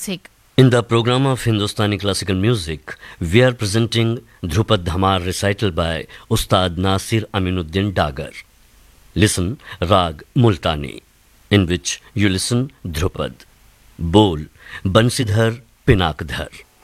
classic. In the program of Hindustani classical music, we are presenting Dhrupad Dhamar recital by Ustad Nasir Aminuddin Dagar. Listen Rag Multani, in which you listen Dhrupad. Bol Bansidhar Pinakdhar.